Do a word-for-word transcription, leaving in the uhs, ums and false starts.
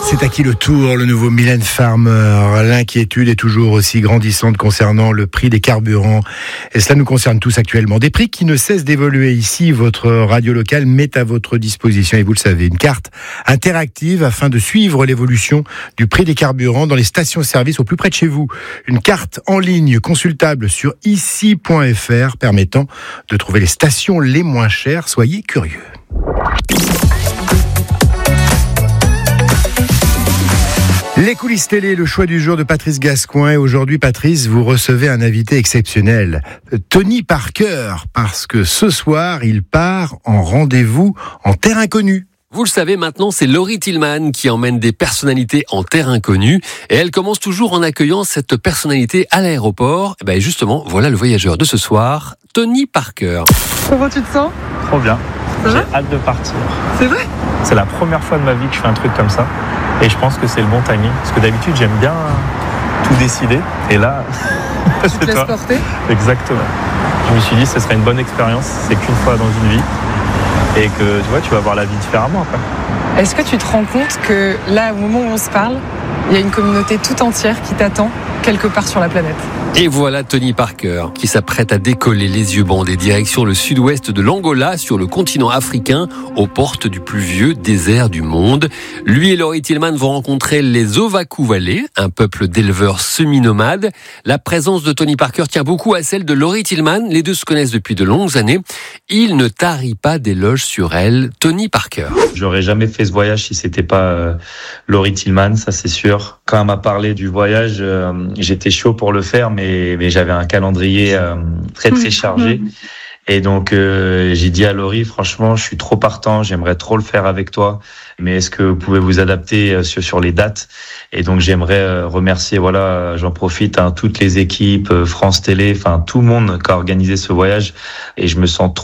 C'est à qui le tour, le nouveau Mylène Farmer. L'inquiétude est toujours aussi grandissante concernant le prix des carburants. Et cela nous concerne tous actuellement. Des prix qui ne cessent d'évoluer. Ici, votre radio locale met à votre disposition, et vous le savez, une carte interactive afin de suivre l'évolution du prix des carburants dans les stations-service au plus près de chez vous. Une carte en ligne consultable sur ici point f r permettant de trouver les stations les moins chères. Soyez curieux. Les coulisses télé, le choix du jour de Patrice Gascoin. Et aujourd'hui, Patrice, vous recevez un invité exceptionnel, Tony Parker, parce que ce soir, il part en rendez-vous en terre inconnue. Vous le savez maintenant, c'est Laurie Tillman qui emmène des personnalités en terre inconnue. Et elle commence toujours en accueillant cette personnalité à l'aéroport. Et ben justement, voilà le voyageur de ce soir, Tony Parker. Comment tu te sens ? Trop bien. Ça J'ai va ? hâte de partir. C'est vrai ? C'est la première fois de ma vie que je fais un truc comme ça. Et je pense que c'est le bon timing. Parce que d'habitude, j'aime bien tout décider. Et là, Tu c'est te laisses toi. porter ? Exactement. Je me suis dit, ce serait une bonne expérience. C'est qu'une fois dans une vie. Et que tu vois, tu vas voir la vie différemment après. Est-ce que tu te rends compte que là, au moment où on se parle, il y a une communauté tout entière qui t'attend quelque part sur la planète ? Et voilà Tony Parker qui s'apprête à décoller les yeux bandés direction le sud-ouest de l'Angola sur le continent africain aux portes du plus vieux désert du monde. Lui et Laurie Tillman vont rencontrer les Ovakou-Valais, un peuple d'éleveurs semi-nomades. La présence de Tony Parker tient beaucoup à celle de Laurie Tillman. Les deux se connaissent depuis de longues années. Il ne tarit pas d'éloges sur elle. Tony Parker. J'aurais jamais fait ce voyage si c'était pas euh, Laurie Tillman, ça c'est sûr. Quand elle m'a parlé du voyage, euh, j'étais chaud pour le faire, mais, mais j'avais un calendrier euh, très très chargé. Et donc euh, j'ai dit à Laurie, franchement, je suis trop partant, j'aimerais trop le faire avec toi, mais est-ce que vous pouvez vous adapter euh, sur, sur les dates ? Et donc j'aimerais euh, remercier, voilà, j'en profite, hein, toutes les équipes, euh, France Télé, enfin tout le monde qui a organisé ce voyage, et je me sens trop